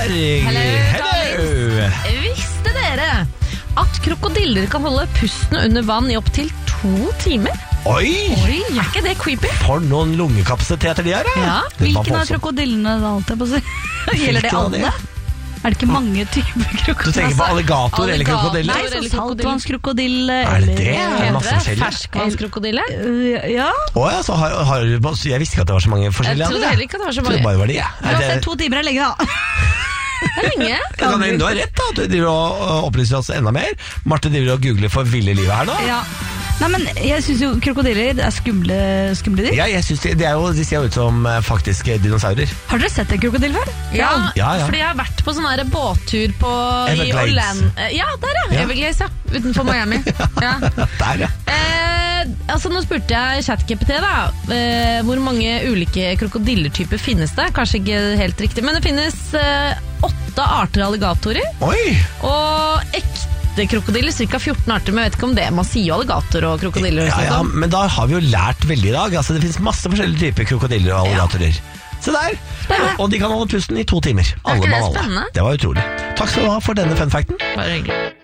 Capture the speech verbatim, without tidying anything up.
her. Hello, Hello. Visste dere at krokodiller kan holde pusten under vann i opptil to timer? Oi! Oi, er ikke det creepy? For noen lungekapasiteter de har, Ja, Det var Hvilken av voldsomt. krokodillene da, alt jeg på å si? Gjelder det Hvilken av alle? Er det ikke mange typer Du krokodiller? tenker på alligator eller alligator. krokodiller? Nei, eller sånn krokodille. saltvannskrokodille. Er det det? eller- Er det masse Heter det forskjellige? ferskvannskrokodille? Øh, Ja, Å ja, så har, har, jeg visste ikke at det var så mange Jeg forskjellige. trodde heller ikke at det var så Jeg trodde mange. bare var det, ja. Er det, uansett, to timer er lenge da. Det er lenge. det kan hende du har rett, da. At du driver og og opplyser oss enda mer. Marte driver og googler for ville livet her nå. Ja. Nei, men jeg synes jo krokodiller er skumle, skumle dyr. Ja, jeg synes det, det er jo, De ser jo ut som eh, faktiske dinosaurer. Har dere sett en krokodille før? Ja, Ja, ja. fordi jeg har vært på sånn her båttur på i Everglades. Orlando. Ja, der ja. Ja. Everglades, ja. Utenfor Miami. Ja. Der, ja. Eh, altså Nå spurte jeg ChatGPT da eh, hvor mange ulike krokodillertyper finnes det. Kanskje ikke helt riktig, men det finnes eh, åtte arter alligatorer. Oi! Og ekte krokodiller, ca. fjorten arter. Men jeg vet ikke om det. Man sier jo alligator og krokodiller. Ja, ja, men da har vi jo lært veldig i dag. Altså, det finnes masse forskjellige typer krokodiller og alligatorer. Se der! Spennende. Og de kan holde pusten i to timer. Er ikke det mann alle. spennende? Det var utrolig. Takk skal du ha for denne fun facten. Bare hyggelig.